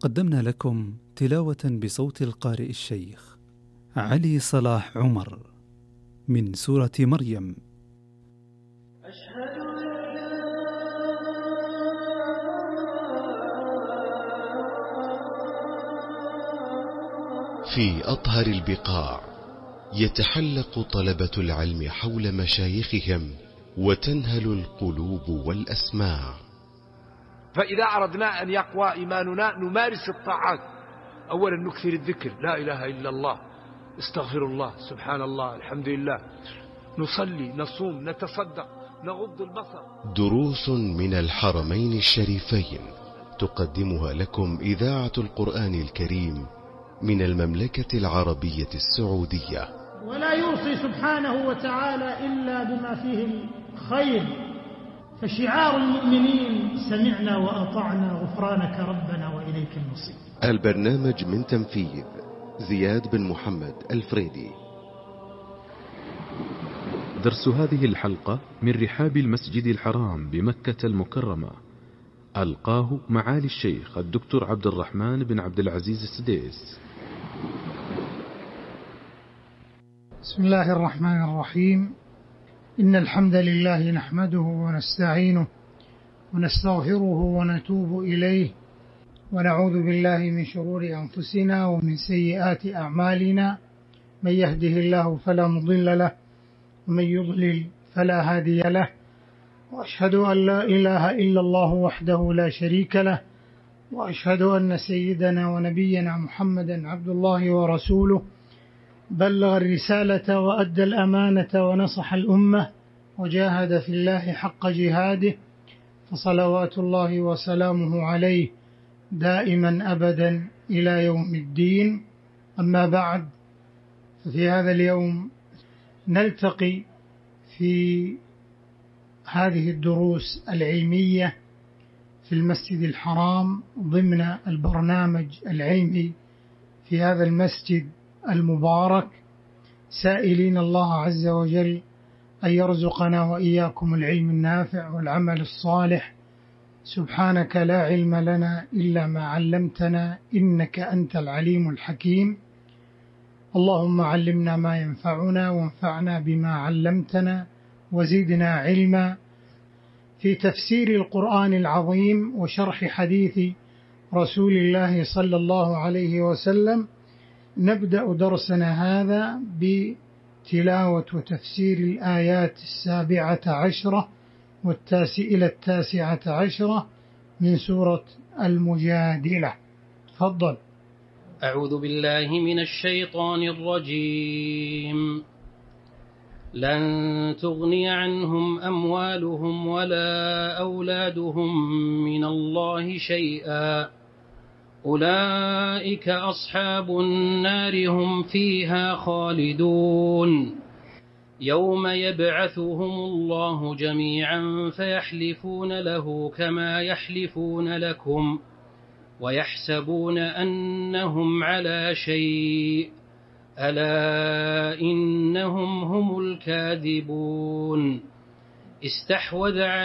قدمنا لكم تلاوة بصوت القارئ الشيخ علي صلاح عمر من سورة مريم. في أطهر البقاع يتحلق طلبة العلم حول مشايخهم وتنهل القلوب والأسماع. فإذا أردنا أن يقوى إيماننا نمارس الطاعات. أولا نكثر الذكر، لا إله إلا الله، استغفر الله، سبحان الله، الحمد لله، نصلي، نصوم، نتصدق، نغض البصر. دروس من الحرمين الشريفين تقدمها لكم إذاعة القرآن الكريم من المملكة العربية السعودية. ولا يوصي سبحانه وتعالى إلا بما فيه الخير، فشعار المؤمنين سمعنا وأطعنا غفرانك ربنا وإليك المصير. البرنامج من تنفيذ زياد بن محمد الفريدي. درس هذه الحلقة من رحاب المسجد الحرام بمكة المكرمة، ألقاه معالي الشيخ الدكتور عبد الرحمن بن عبد العزيز السديس. بسم الله الرحمن الرحيم. إن الحمد لله نحمده ونستعينه ونستغفره ونتوب إليه، ونعوذ بالله من شرور أنفسنا ومن سيئات أعمالنا. من يهده الله فلا مضل له ومن يضلل فلا هادي له، وأشهد أن لا إله إلا الله وحده لا شريك له، وأشهد أن سيدنا ونبينا محمدا عبد الله ورسوله، بلغ الرسالة وأدى الأمانة ونصح الأمة وجاهد في الله حق جهاده، فصلوات الله وسلامه عليه دائما أبدا إلى يوم الدين. أما بعد، ففي هذا اليوم نلتقي في هذه الدروس العلمية في المسجد الحرام ضمن البرنامج العلمي في هذا المسجد المبارك، سائلين الله عز وجل أن يرزقنا وإياكم العلم النافع والعمل الصالح. سبحانك لا علم لنا إلا ما علمتنا إنك أنت العليم الحكيم. اللهم علمنا ما ينفعنا وانفعنا بما علمتنا وزدنا علما. في تفسير القرآن العظيم وشرح حديث رسول الله صلى الله عليه وسلم نبدأ درسنا هذا بتلاوة وتفسير الآيات 17 إلى 19 من سورة المجادلة. تفضل. أعوذ بالله من الشيطان الرجيم. لن تغني عنهم أموالهم ولا أولادهم من الله شيئا، أولئك أصحاب النار هم فيها خالدون. يوم يبعثهم الله جميعا فيحلفون له كما يحلفون لكم ويحسبون أنهم على شيء، ألا إنهم هم الكاذبون. استحوذ